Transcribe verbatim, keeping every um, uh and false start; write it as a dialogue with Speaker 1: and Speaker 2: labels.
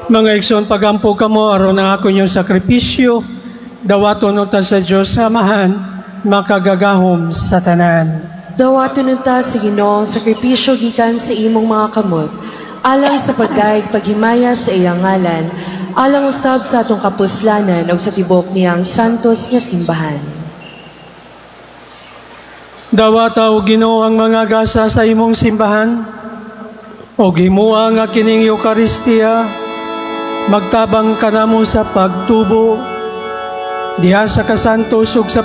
Speaker 1: Mga igsoon, pagampo ka mo, aron ang ako yung sakripisyo, dawaton ta sa Diyos Amahan, makagagahom sa tanan.
Speaker 2: Dawaton ta sa Ginoo sakripisyo gikan sa imong mga kamot, alang sa pagdaig paghimaya sa iyang ngalan, alang usab sa atong kapuslanan ug sa tibok niyang santos nga simbahan.
Speaker 1: Dawata o Ginoo ang mga gasa sa imong simbahan, o gimuha nga kining Eukaristiya, magtabang ka namo sa pagtubo, diha sa kasantos ug sa